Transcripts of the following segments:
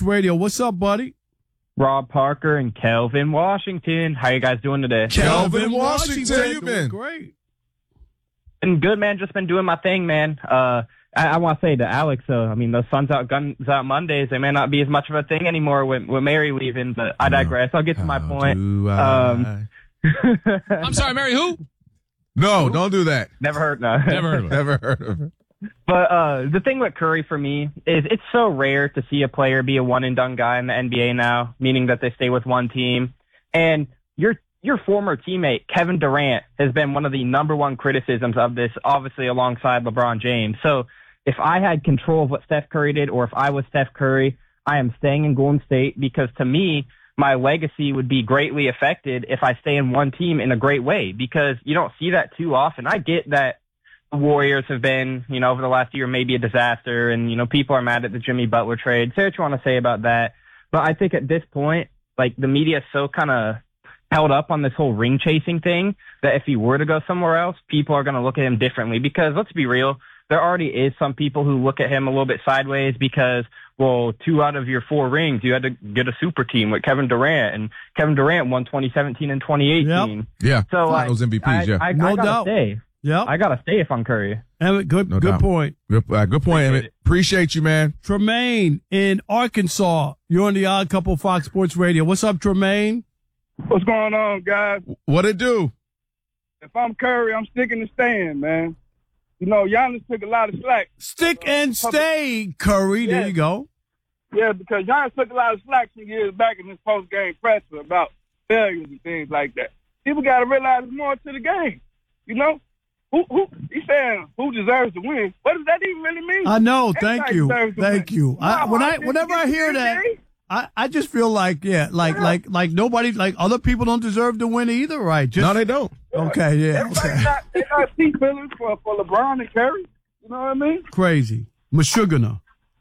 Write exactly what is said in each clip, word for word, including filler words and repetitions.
Radio. What's up, buddy? Rob Parker and Kelvin Washington. How you guys doing today? Kelvin Washington. How you been? Great. Been good, man. Just been doing my thing, man. Uh, I, I want to say to Alex, though, I mean, those Suns out, guns out Mondays, they may not be as much of a thing anymore with, with Mary leaving, but I digress. I'll get to my How point. do I- Um, I'm sorry, Mary, who? No, don't do that. Never heard, no. Never heard of it. Never heard of it. But uh, the thing with Curry for me is it's so rare to see a player be a one-and-done guy in the N B A now, meaning that they stay with one team. And your your former teammate, Kevin Durant, has been one of the number one criticisms of this, obviously alongside LeBron James. So if I had control of what Steph Curry did, or if I was Steph Curry, I am staying in Golden State because to me, my legacy would be greatly affected if I stay in one team in a great way, because you don't see that too often. I get that the Warriors have been, you know, over the last year, maybe a disaster, and, you know, people are mad at the Jimmy Butler trade. Say what you want to say about that. But I think at this point, like, the media is so kind of held up on this whole ring chasing thing that if he were to go somewhere else, people are going to look at him differently. Because let's be real, there already is some people who look at him a little bit sideways because, well, two out of your four rings, you had to get a super team with Kevin Durant, and Kevin Durant won twenty seventeen and twenty eighteen. Yep. Yeah, So Finals I, M V Ps, I, yeah. I, I, No I gotta doubt. stay. Yep. I gotta stay if I'm Curry. Emmett, good, No good doubt. point. Good, uh, good point, Emmett. Appreciate you, man. Tremaine in Arkansas. You're on the Odd Couple Fox Sports Radio. What's up, Tremaine? What's going on, guys? What it do? If I'm Curry, I'm sticking to staying, man. You know, Giannis took a lot of slack. Stick and stay, Curry. There Yeah. you go. Yeah, because Giannis took a lot of slack some years back in his post-game presser about failures and things like that. People got to realize there's more to the game. You know? Who, who, he's saying who deserves to win. What does that even really mean? I know. Thank Everybody you. deserves to Thank win. you. I, No, when I, think whenever I it's hear the that, N B A. I, I just feel like, yeah, like, Yeah. like, like nobody, like other people don't deserve to win either, right? Just, No, they don't. Okay, yeah. Everybody's Okay. not, they're not seat fillers for, for LeBron and Curry. You know what I mean? Crazy. Meshuggah.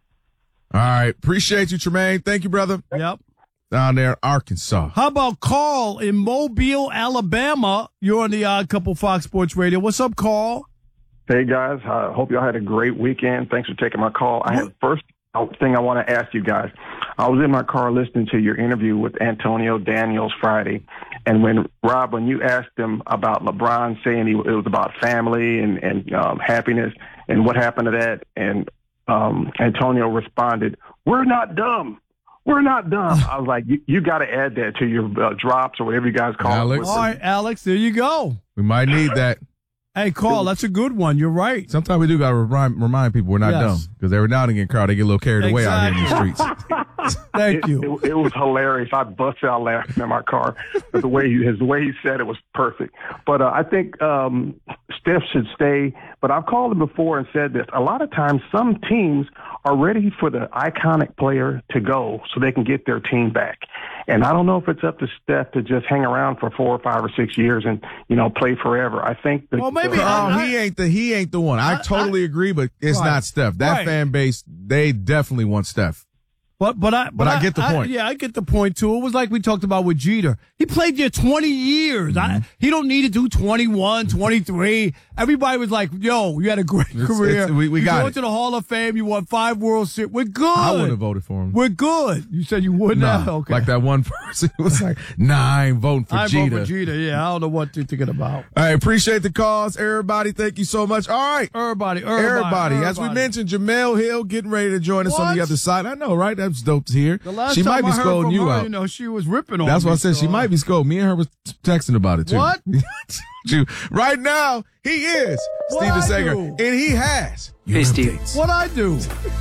All right. Appreciate you, Tremaine. Thank you, brother. Yep. Down there in Arkansas. How about Carl in Mobile, Alabama? You're on the Odd Couple Fox Sports Radio. What's up, Carl? Hey guys, I hope y'all had a great weekend. Thanks for taking my call. I had first thing I want to ask you guys. I was in my car listening to your interview with Antonio Daniels Friday, and when Rob, when you asked him about LeBron saying he, it was about family and and um, happiness and what happened to that, and um, Antonio responded, "We're not dumb. We're not dumb." I was like, you, you got to add that to your uh, drops or whatever you guys call Alex. it. All right, Alex, there you go. We might need that. Hey, Carl, that's a good one. You're right. Sometimes we do got to remind, remind people we're not Yes. dumb, because every now and again, Carl, they get a little carried away out here in the streets. Thank It, you. it, it was hilarious. I busted out laughing in my car. But the way he, his way he said it was perfect. But uh, I think um, Steph should stay. But I've called him before and said this. A lot of times, some teams are ready for the iconic player to go so they can get their team back. And I don't know if it's up to Steph to just hang around for four or five or six years and, you know, play forever. I think the, Well, maybe the, I- Oh, he ain't the he ain't the one. I, I- totally agree, but it's Right. not Steph. That Right. fan base, they definitely want Steph. But but I but, But I get the point. yeah, I get the point too. It was like we talked about with Jeter. He played there twenty years. I, he don't need to do twenty-one, twenty-three. Everybody was like, "Yo, you had a great It's- career. it's- we- we you got go it. to the Hall of Fame. You won five World Series. We're good. I wouldn't have voted for him. We're good." You said you wouldn't. No, have? Okay. like that one person was like, "Nah, I ain't voting for I Jeter." vote for Jeter. Yeah, I don't know what you're thinking about. I appreciate the calls, everybody. Thank you so much. All right. Everybody, everybody, Everybody, as we everybody. mentioned, Jamel Hill getting ready to join us on What? the other side. I know, right? That's dope to hear. The last She time might be I heard scolding from you her, out. you know, she was ripping on That's me. why I said she so- might be scolding. Me and her was t- texting about it too. What? You- right now, he is What Steven I Sager, do? and he has. Hey, Steve. What I do?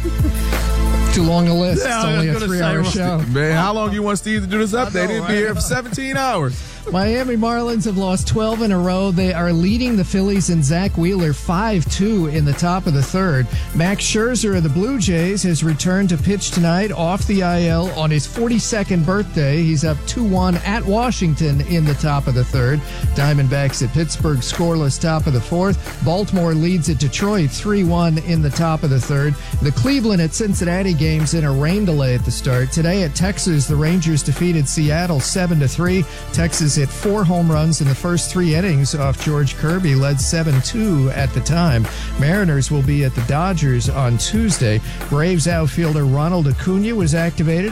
Too long a list. Yeah, It's I only was a gonna three-hour say, show. Man, how long you want Steve to do this update? know, He'll be right? here for seventeen hours. Miami Marlins have lost twelve in a row. They are leading the Phillies and Zach Wheeler five two in the top of the third. Max Scherzer of the Blue Jays has returned to pitch tonight off the I L on his forty-second birthday. He's up two one at Washington in the top of the third. Diamondbacks at Pittsburgh scoreless top of the fourth. Baltimore leads at Detroit three one in the top of the third. The Cleveland at Cincinnati games in a rain delay at the start. Today at Texas, the Rangers defeated Seattle seven to three. Texas hit four home runs in the first three innings off George Kirby, led seven two at the time. Mariners will be at the Dodgers on Tuesday. Braves outfielder Ronald Acuna was activated